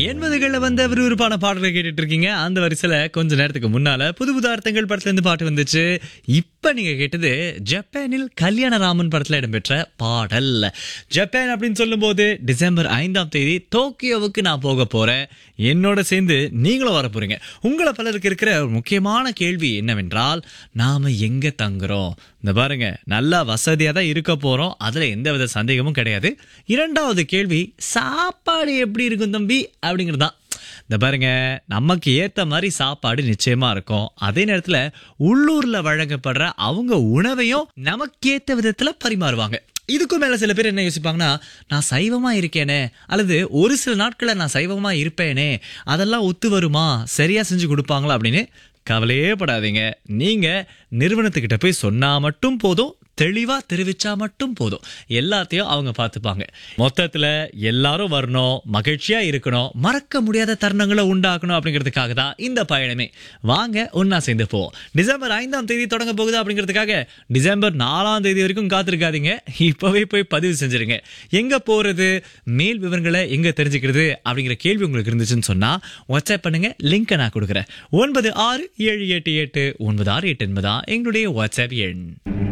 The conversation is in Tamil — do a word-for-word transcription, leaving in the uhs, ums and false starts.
எண்பதுகள்ல வந்த விறுவிறுப்பான பாடல்களை கேட்டுட்டு இருக்கீங்க. அந்த வரிசையில கொஞ்ச நேரத்துக்கு முன்னால புது புது அர்த்தங்கள் படத்துல இருந்து பாட்டு வந்துச்சு. இப்ப நீங்க கேட்டது ஜப்பானில் கல்யாணராமன் படத்துல இடம்பெற்ற பாடல். ஜப்பான் அப்படின்னு சொல்லும் போது டிசம்பர் ஐந்தாம் தேதி டோக்கியோவுக்கு நான் போக போறேன். என்னோட சேர்ந்து நீங்களும் வர போறீங்க. உங்களை பலருக்கு இருக்கிற ஒரு முக்கியமான கேள்வி என்னவென்றால், நாம எங்க தங்குறோம்? இந்த பாருங்க, நல்லா வசதியா தான் இருக்க போறோம், அதுல எந்தவித சந்தேகமும் கிடையாது. இரண்டாவது கேள்வி, சாப்பாடு எப்படி இருக்கும் தம்பி அப்படிங்கறதுதான். இந்த பாருங்க, நமக்கு ஏத்த மாதிரி சாப்பாடு நிச்சயமா இருக்கும். அதே நேரத்துல உள்ளூர்ல வழங்கப்படுற அவங்க உணவையும் நமக்கு ஏத்த விதத்துல பரிமாறுவாங்க. இதுக்கும் மேல சில பேர் என்ன யோசிப்பாங்கன்னா, நான் சைவமா இருக்கேனே, அல்லது ஒரு சில நாட்களை நான் சைவமா இருப்பேனே, அதெல்லாம் ஒத்து வருமா, சரியா செஞ்சு கொடுப்பாங்களா அப்படின்னு கவலையே படாதீங்க. நீங்க நிறுவனத்துக்கிட்ட போய் சொன்னா மட்டும் போதும், தெளிவா தெரிவிச்சா மட்டும் போதும், எல்லாத்தையும் அவங்க பார்த்துப்பாங்க. மொத்தத்துல எல்லாரும் வரணும், மகிழ்ச்சியா இருக்கணும், மறக்க முடியாத தருணங்களை உண்டாக்கணும் அப்படிங்கிறதுக்காக தான் இந்த பயணமே. வாங்க ஒன்னா சேர்ந்து போவோம். டிசம்பர் ஐந்தாம் தேதி தொடங்க போகுது அப்படிங்கிறதுக்காக டிசம்பர் நாலாம் தேதி வரைக்கும் காத்திருக்காதீங்க. இப்பவே போய் பதிவு செஞ்சிருங்க. எங்க போறது, மேல் விவரங்களை எங்க தெரிஞ்சுக்கிறது அப்படிங்கிற கேள்வி உங்களுக்கு இருந்துச்சுன்னு சொன்னா வாட்ஸ்அப் பண்ணுங்க. லிங்க் நான் கொடுக்குறேன். ஒன்பது ஆறு ஏழு எட்டு எட்டு ஒன்பது ஆறு எட்டு என்பதா எங்களுடைய வாட்ஸ்அப் எண்.